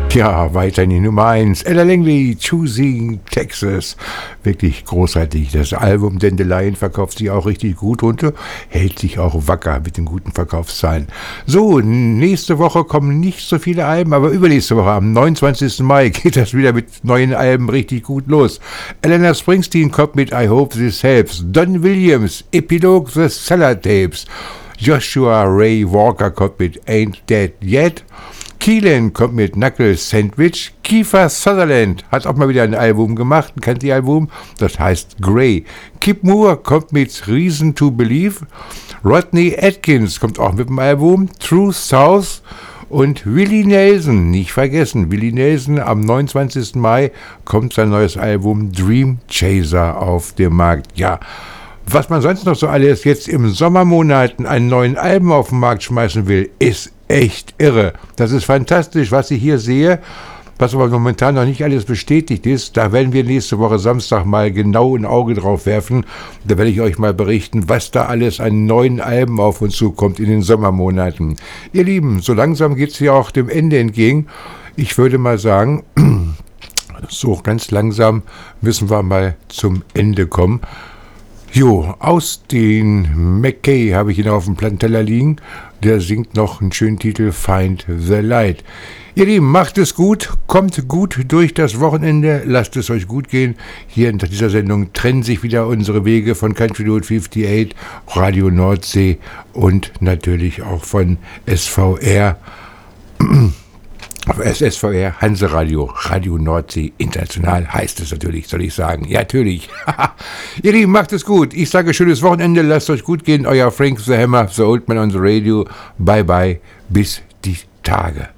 Ja, weiter in die Nummer 1. Ella Langley, Choosing Texas. Wirklich großartig. Das Album Dandelion verkauft sich auch richtig gut und hält sich auch wacker mit den guten Verkaufszahlen. So, nächste Woche kommen nicht so viele Alben, aber übernächste Woche, am 29. Mai, geht das wieder mit neuen Alben richtig gut los. Eleanor Springsteen kommt mit I Hope This Helps. Don Williams, Epilogue The Cellar Tapes. Joshua Ray Walker kommt mit Ain't Dead Yet. Keelan kommt mit Knuckles Sandwich. Kiefer Sutherland hat auch mal wieder ein Album gemacht, ein Country-Album, das heißt Grey. Kip Moore kommt mit Reason to Believe. Rodney Atkins kommt auch mit dem Album True South. Und Willie Nelson, nicht vergessen, Willie Nelson, am 29. Mai kommt sein neues Album Dream Chaser auf den Markt. Ja, was man sonst noch so alles jetzt im Sommermonaten einen neuen Album auf den Markt schmeißen will, ist echt irre. Das ist fantastisch, was ich hier sehe, was aber momentan noch nicht alles bestätigt ist. Da werden wir nächste Woche Samstag mal genau ein Auge drauf werfen. Da werde ich euch mal berichten, was da alles an neuen Alben auf uns zukommt in den Sommermonaten. Ihr Lieben, so langsam geht es ja auch dem Ende entgegen. Ich würde mal sagen, so ganz langsam müssen wir mal zum Ende kommen. Jo, Austin McKay habe ich ihn auf dem Plattenteller liegen. Der singt noch einen schönen Titel, Find the Light. Ihr Lieben, macht es gut, kommt gut durch das Wochenende, lasst es euch gut gehen. Hier in dieser Sendung trennen sich wieder unsere Wege von Country Road 58, Radio Nordsee und natürlich auch von SVR. SVR, Hanseradio, Radio Nordsee International heißt es natürlich, soll ich sagen. Ja, natürlich. Ihr Lieben, macht es gut. Ich sage schönes Wochenende, lasst euch gut gehen. Euer Frank the Hammer, the Old Man on the Radio. Bye bye, bis die Tage.